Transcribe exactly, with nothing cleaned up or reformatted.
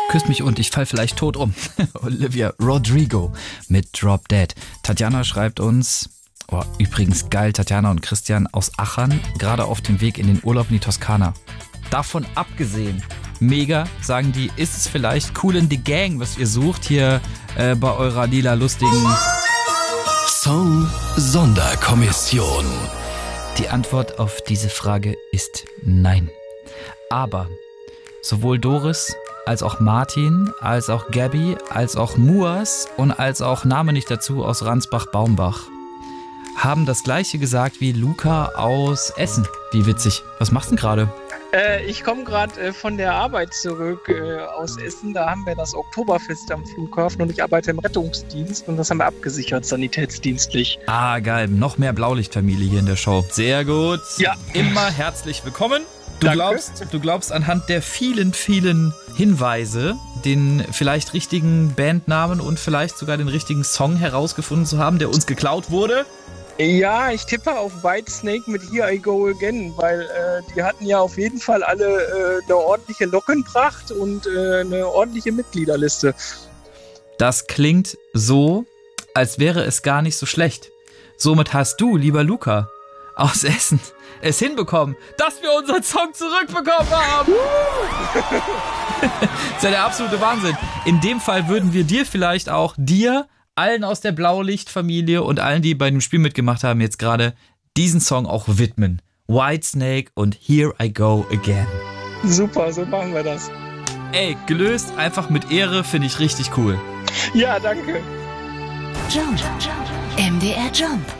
Küsst mich und ich fall vielleicht tot um. Olivia Rodrigo mit Drop Dead. Tatjana schreibt uns, oh, übrigens geil, Tatjana und Christian aus Achern, gerade auf dem Weg in den Urlaub in die Toskana. Davon abgesehen, mega, sagen die, ist es vielleicht Cool in the Gang, was ihr sucht hier äh, bei eurer lila lustigen Song Sonderkommission. Die Antwort auf diese Frage ist nein. Aber sowohl Doris als auch Martin, als auch Gabby, als auch Muas und als auch Name nicht dazu aus Ransbach-Baumbach haben das gleiche gesagt wie Luca aus Essen. Wie witzig. Was machst du denn gerade? Äh, ich komme gerade äh, von der Arbeit zurück äh, aus Essen. Da haben wir das Oktoberfest am Flughafen und ich arbeite im Rettungsdienst und das haben wir abgesichert, sanitätsdienstlich. Ah, geil. Noch mehr Blaulichtfamilie hier in der Show. Sehr gut. Ja. Immer herzlich willkommen. Du Danke. glaubst, du glaubst anhand der vielen, vielen Hinweise, den vielleicht richtigen Bandnamen und vielleicht sogar den richtigen Song herausgefunden zu haben, der uns geklaut wurde? Ja, ich tippe auf Whitesnake mit Here I Go Again, weil äh, die hatten ja auf jeden Fall alle äh, eine ordentliche Lockenpracht und äh, eine ordentliche Mitgliederliste. Das klingt so, als wäre es gar nicht so schlecht. Somit hast du, lieber Luca, aus Essen es hinbekommen, dass wir unseren Song zurückbekommen haben. Das ist ja der absolute Wahnsinn. In dem Fall würden wir dir vielleicht auch, dir, allen aus der Blaulichtfamilie und allen, die bei dem Spiel mitgemacht haben, jetzt gerade diesen Song auch widmen. Whitesnake und Here I Go Again. Super, so machen wir das. Ey, gelöst, einfach mit Ehre, finde ich richtig cool. Ja, danke. Jump. M D R Jump.